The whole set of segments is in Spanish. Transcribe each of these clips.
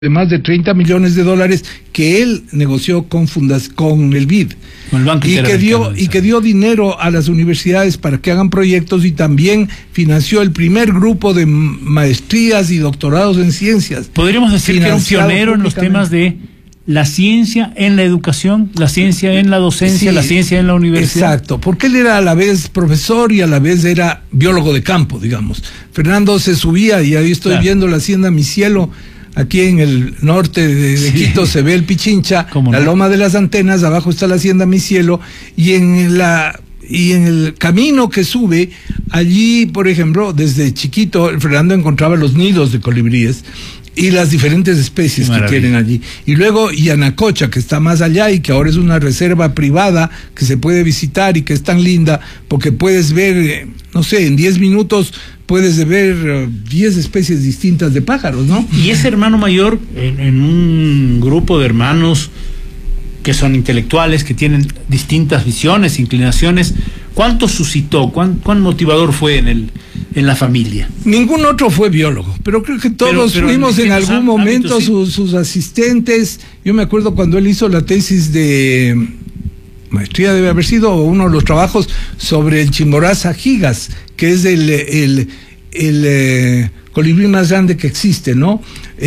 de más de 30 millones de dólares que él negoció con el BID, con el Banco y que dio dinero a las universidades para que hagan proyectos, y también financió el primer grupo de maestrías y doctorados en ciencias. Podríamos decir que era un pionero en los temas de la ciencia en la educación, la ciencia en la docencia, sí, la ciencia en la universidad. Exacto, porque él era a la vez profesor y a la vez era biólogo de campo, digamos. Fernando se subía, y ahí estoy viendo la hacienda Mi Cielo. Aquí en el norte de Quito se ve el Pichincha, la Loma de las Antenas, abajo está la hacienda Mi Cielo, y en el camino que sube, allí, por ejemplo, desde chiquito, Fernando encontraba los nidos de colibríes y las diferentes especies que tienen allí. Y luego Yanacocha, que está más allá y que ahora es una reserva privada que se puede visitar y que es tan linda porque puedes ver, no sé, en 10 minutos puedes ver 10 especies distintas de pájaros, ¿no? Y ese hermano mayor, en un grupo de hermanos que son intelectuales, que tienen distintas visiones, inclinaciones, ¿cuánto suscitó, cuán motivador fue en la familia? Ningún otro fue biólogo, pero creo que todos fuimos en algún momento sus asistentes. Yo me acuerdo cuando él hizo la tesis de maestría, debe haber sido uno de los trabajos sobre el Chimborazo gigas, que es el colibrí más grande que existe, ¿no?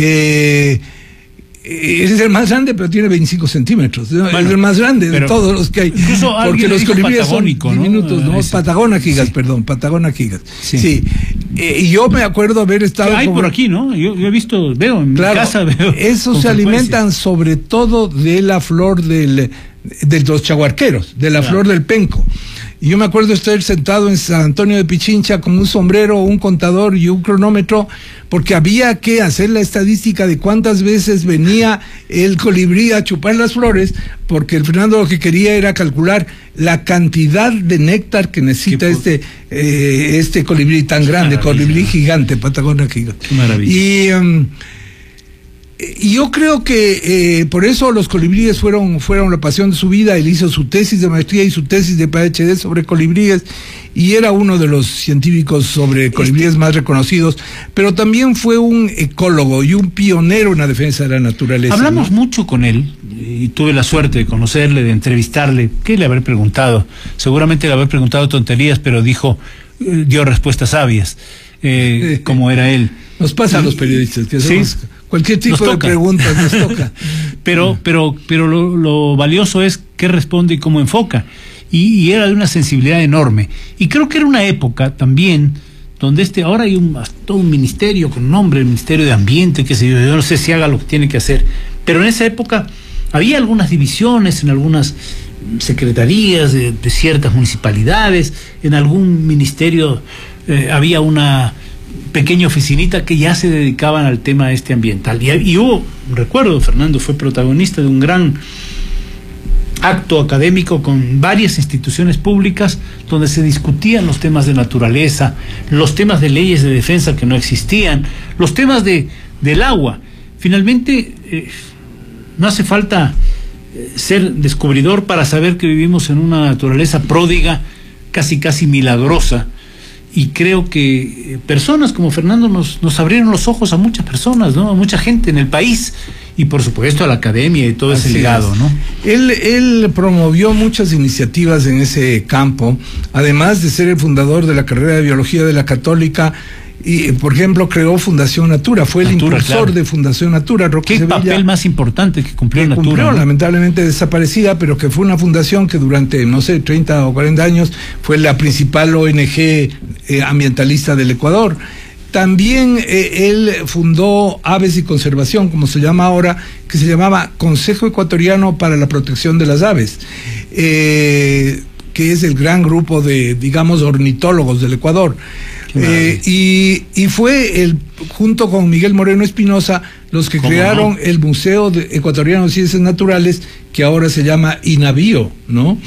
Es el más grande, pero tiene 25 centímetros. Bueno, es el más grande de todos los que hay. Incluso porque los colibríes son diminutos, ¿no? Patagona gigas, Patagona gigas. Sí. Y yo me acuerdo haber estado... Hay por aquí, ¿no? Yo he visto, veo en mi casa, veo. Esos se alimentan sobre todo de la flor de los chaguarqueros, de la flor del penco. Y yo me acuerdo estar sentado en San Antonio de Pichincha con un sombrero, un contador y un cronómetro, porque había que hacer la estadística de cuántas veces venía el colibrí a chupar las flores, porque el Fernando lo que quería era calcular la cantidad de néctar que necesita este colibrí tan grande, colibrí gigante, Patagona gigante. Qué maravilla. Y yo creo que por eso los colibríes fueron la pasión de su vida. Él hizo su tesis de maestría y su tesis de PhD sobre colibríes, y era uno de los científicos sobre colibríes más reconocidos, pero también fue un ecólogo y un pionero en la defensa de la naturaleza. Hablamos mucho con él, y tuve la suerte de conocerle, de entrevistarle. ¿Qué le habré preguntado? Seguramente le habré preguntado tonterías, pero dio respuestas sabias, como era él. Nos pasa a los periodistas, que hacemos cualquier tipo de preguntas nos toca. Pero lo valioso es qué responde y cómo enfoca. Y era de una sensibilidad enorme. Y creo que era una época también donde ahora hay todo un ministerio con nombre, el Ministerio de Ambiente, qué sé yo no sé si haga lo que tiene que hacer. Pero en esa época había algunas divisiones en algunas secretarías de ciertas municipalidades, en algún ministerio había una pequeña oficinita que ya se dedicaban al tema ambiental. Y hubo, recuerdo, Fernando fue protagonista de un gran acto académico con varias instituciones públicas donde se discutían los temas de naturaleza, los temas de leyes de defensa que no existían, los temas del agua. Finalmente, no hace falta ser descubridor para saber que vivimos en una naturaleza pródiga, casi milagrosa. Y creo que personas como Fernando nos abrieron los ojos a muchas personas, ¿no? A mucha gente en el país, y por supuesto a la academia y todo ese legado, ¿no? Él promovió muchas iniciativas en ese campo, además de ser el fundador de la carrera de biología de la Católica. Y, por ejemplo, creó Fundación Natura, fue el impulsor de Fundación Natura. ¿Qué papel más importante que cumplió Natura? Cumplió, ¿no? Lamentablemente desaparecida, pero que fue una fundación que durante, no sé, 30 o 40 años fue la principal ONG ambientalista del Ecuador. También él fundó Aves y Conservación, como se llama ahora, que se llamaba Consejo Ecuatoriano para la Protección de las Aves, que es el gran grupo de, digamos, ornitólogos del Ecuador. Y fue junto con Miguel Moreno Espinosa los que crearon el Museo Ecuatoriano de Ciencias Naturales, que ahora se llama INABIO, ¿no?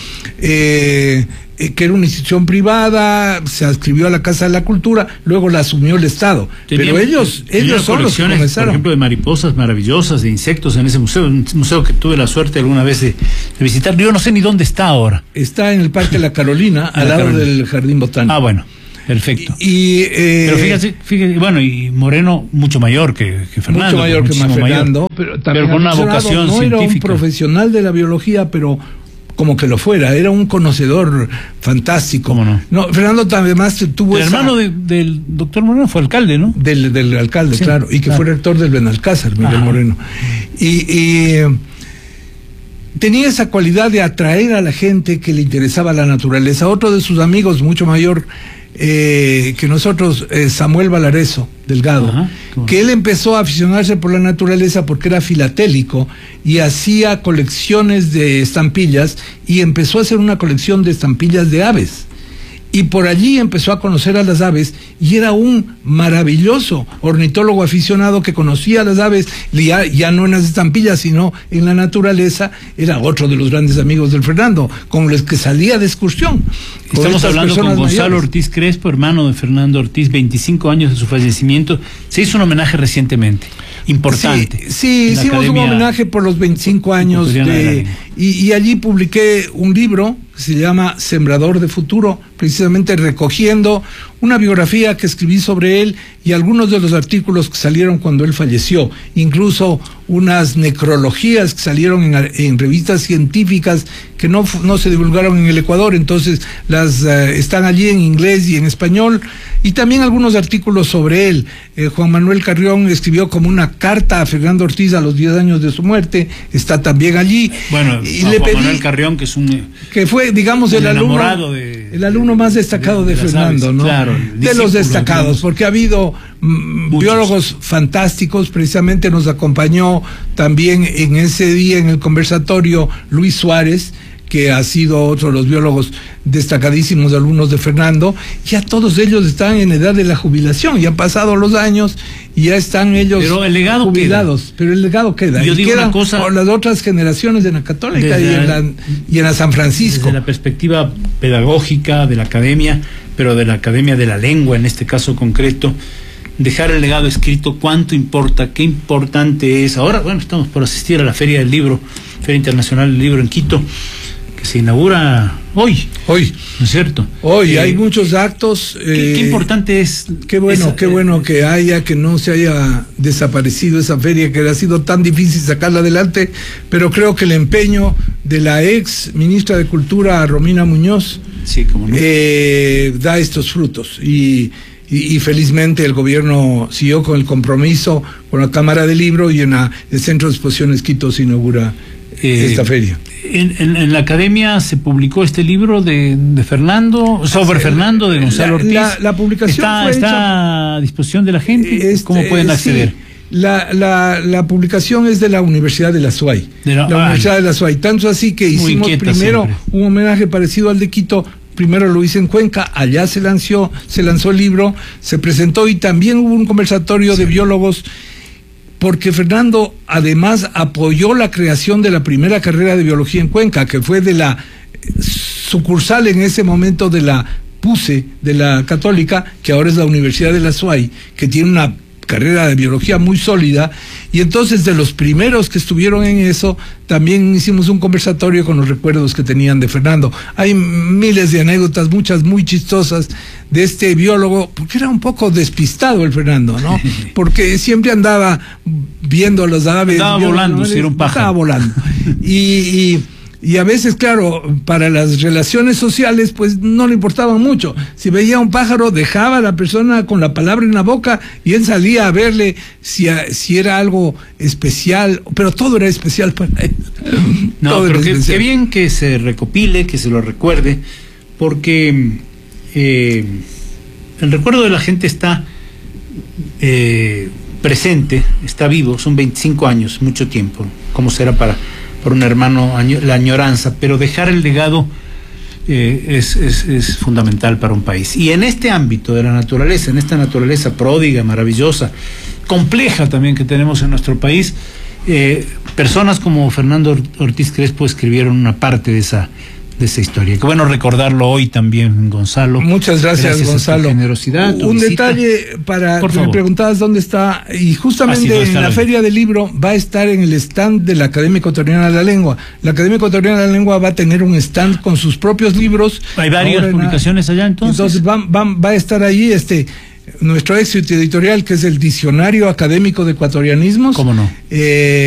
Que era una institución privada, se adscribió a la Casa de la Cultura, luego la asumió el Estado. Pero ellos son los que comenzaron. Por ejemplo, de mariposas maravillosas, de insectos en ese museo, un museo que tuve la suerte alguna vez de visitar. Yo no sé ni dónde está ahora. Está en el Parque La Carolina, al lado del Jardín Botánico. Ah, bueno. Perfecto. Pero fíjate, bueno, y Moreno mucho mayor que Fernando. Mucho mayor que Fernando, pero también con una vocación no científica. Era un profesional de la biología, pero como que lo fuera, era un conocedor fantástico. ¿Cómo no? No, Fernando además tuvo el hermano del doctor Moreno fue alcalde, ¿no? Del alcalde, sí, claro, y que fue rector del Benalcázar, Miguel Moreno. Y tenía esa cualidad de atraer a la gente que le interesaba la naturaleza. Otro de sus amigos, mucho mayor que nosotros, Samuel Valareso Delgado, que él empezó a aficionarse por la naturaleza porque era filatélico y hacía colecciones de estampillas, y empezó a hacer una colección de estampillas de aves. Y por allí empezó a conocer a las aves, y era un maravilloso ornitólogo aficionado que conocía a las aves, ya no en las estampillas, sino en la naturaleza. Era otro de los grandes amigos del Fernando, con los que salía de excursión. Estamos hablando con Gonzalo Ortiz Crespo, hermano de Fernando Ortiz, 25 años de su fallecimiento. Se hizo un homenaje recientemente, importante. Sí, hicimos un homenaje por los 25 años y allí publiqué un libro que se llama Sembrador de Futuro, precisamente recogiendo una biografía que escribí sobre él y algunos de los artículos que salieron cuando él falleció, incluso unas necrologías que salieron en revistas científicas que no se divulgaron en el Ecuador, entonces las están allí en inglés y en español, y también algunos artículos sobre él. Juan Manuel Carrión escribió como una carta a Fernando Ortiz a los 10 años de su muerte, está también allí. Bueno, y Juan Manuel Carrión, que fue, digamos, el alumno más destacado de Fernando, ¿no? Claro, de los destacados, digamos, porque ha habido biólogos fantásticos. Precisamente nos acompañó también en ese día en el conversatorio Luis Suárez, que ha sido otro de los biólogos destacadísimos alumnos de Fernando. Ya todos ellos están en edad de la jubilación, ya han pasado los años y ya están ellos jubilados, pero el legado queda. Yo digo una cosa, por las otras generaciones de la Católica y en la San Francisco. Desde la perspectiva pedagógica de la academia, pero de la academia de la lengua en este caso concreto, dejar el legado escrito, cuánto importa, qué importante es. Ahora, bueno, estamos por asistir a la Feria del Libro, Feria Internacional del Libro en Quito, que se inaugura hoy, ¿no es cierto? Hoy hay muchos actos. Qué importante es. Qué bueno que no se haya desaparecido esa feria, que ha sido tan difícil sacarla adelante, pero creo que el empeño de la ex ministra de Cultura, Romina Muñoz, sí, cómo no, da estos frutos, y felizmente el gobierno siguió con el compromiso con la Cámara del Libro, y en el Centro de Exposiciones Quito se inaugura esta feria. En la academia se publicó este libro de Fernando, sobre Fernando, de Gonzalo Ortiz. La publicación está a disposición de la gente. ¿Cómo pueden acceder? Sí. La publicación es de la Universidad de la SUAY. Universidad de la SUAY. Tanto así que hicimos primero un homenaje parecido al de Quito. Primero lo hice en Cuenca, allá se lanzó el libro, se presentó, y también hubo un conversatorio de biólogos, porque Fernando además apoyó la creación de la primera carrera de biología en Cuenca, que fue de la sucursal en ese momento de la PUCE, de la Católica, que ahora es la Universidad de la SUAY, que tiene una carrera de biología muy sólida. Y entonces, de los primeros que estuvieron en eso, también hicimos un conversatorio con los recuerdos que tenían de Fernando. Hay miles de anécdotas, muchas muy chistosas, de este biólogo, porque era un poco despistado el Fernando, ¿no? Porque siempre andaba viendo las aves. Estaba volando, si era un pájaro. Estaba volando. Y a veces, claro, para las relaciones sociales, pues no le importaba mucho. Si veía un pájaro, dejaba a la persona con la palabra en la boca y él salía a verle si era algo especial, pero todo era especial para él. No, pero qué bien que se recopile, que se lo recuerde, porque el recuerdo de la gente está presente, está vivo. Son 25 años, mucho tiempo. ¿Cómo será para un hermano la añoranza? Pero dejar el legado es fundamental para un país. Y en este ámbito de la naturaleza, en esta naturaleza pródiga, maravillosa, compleja también que tenemos en nuestro país, personas como Fernando Ortiz Crespo escribieron una parte de esa historia. Qué bueno recordarlo hoy también, Gonzalo. Muchas gracias A Gonzalo. tu generosidad, tu un visita. detalle para Por que me favor. preguntabas dónde está, y justamente en la Feria del Libro va a estar en el stand de la Academia Ecuatoriana de la Lengua. La Academia Ecuatoriana de la Lengua va a tener un stand con sus propios libros. Hay varias publicaciones allá entonces. Va a estar ahí nuestro éxito editorial, que es el Diccionario Académico de Ecuatorianismos. ¿Cómo no?